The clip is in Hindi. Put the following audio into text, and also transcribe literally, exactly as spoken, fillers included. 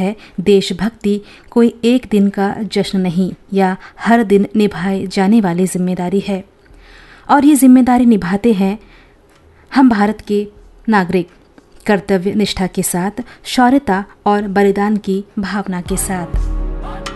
है, देशभक्ति कोई एक दिन का जश्न नहीं या हर दिन निभाए जाने वाली जिम्मेदारी है। और ये जिम्मेदारी निभाते हैं हम भारत के नागरिक कर्तव्य निष्ठा के साथ, शौर्यता और बलिदान की भावना के साथ।